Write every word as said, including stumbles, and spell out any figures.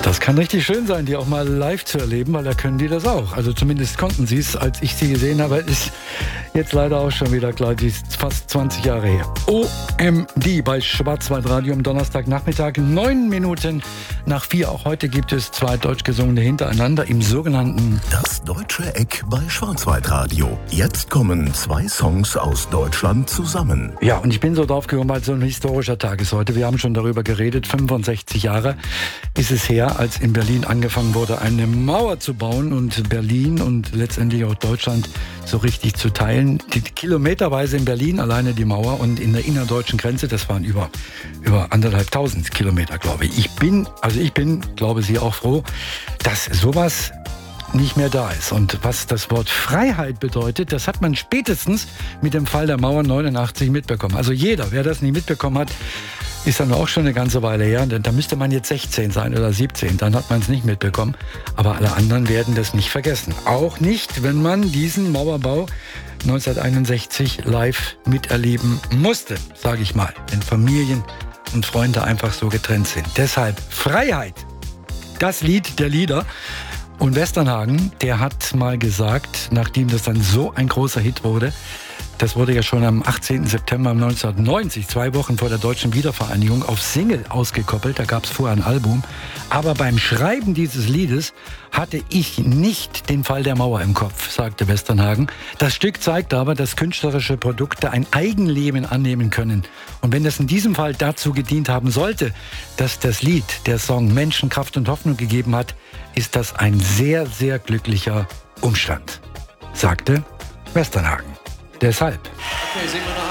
Das kann richtig schön sein, die auch mal live zu erleben, weil da können die das auch. Also zumindest konnten sie es, als ich sie gesehen habe. Ist jetzt leider auch schon wieder klar, die ist fast zwanzig Jahre her. O M D bei Schwarzwaldradio am Donnerstagnachmittag, neun Minuten nach vier. Auch heute gibt es zwei deutsch gesungene hintereinander im sogenannten Das Deutsche Eck bei Schwarzwaldradio. Jetzt kommen zwei Songs aus Deutschland zusammen. Ja, und ich bin so drauf gekommen, weil so ein historischer Tag ist heute. Wir haben schon darüber geredet, fünfundsechzig Jahre ist es her, als in Berlin angefangen wurde, eine Mauer zu bauen und Berlin und letztendlich auch Deutschland so richtig zu teilen. Die kilometerweise in Berlin alleine die Mauer und in der innerdeutschen Grenze, das waren über, über anderthalbtausend Kilometer, glaube ich. Ich bin, also ich bin, glaube Sie auch froh, dass sowas nicht mehr da ist. Und was das Wort Freiheit bedeutet, das hat man spätestens mit dem Fall der Mauer neunundachtzig mitbekommen. Also jeder, wer das nicht mitbekommen hat, ist dann auch schon eine ganze Weile her. Da müsste man jetzt sechzehn sein oder siebzehn, dann hat man es nicht mitbekommen. Aber alle anderen werden das nicht vergessen. Auch nicht, wenn man diesen Mauerbau neunzehnhunderteinundsechzig live miterleben musste, sage ich mal. Wenn Familien und Freunde einfach so getrennt sind. Deshalb Freiheit, das Lied der Lieder. Und Westernhagen, der hat mal gesagt, nachdem das dann so ein großer Hit wurde, das wurde ja schon am achtzehnten September neunzehnhundertneunzig, zwei Wochen vor der deutschen Wiedervereinigung, auf Single ausgekoppelt. Da gab es vorher ein Album. Aber beim Schreiben dieses Liedes hatte ich nicht den Fall der Mauer im Kopf, sagte Westernhagen. Das Stück zeigt aber, dass künstlerische Produkte ein Eigenleben annehmen können. Und wenn es in diesem Fall dazu gedient haben sollte, dass das Lied, der Song Menschen Kraft und Hoffnung gegeben hat, ist das ein sehr, sehr glücklicher Umstand, sagte Westernhagen. Deshalb. Okay, singen wir noch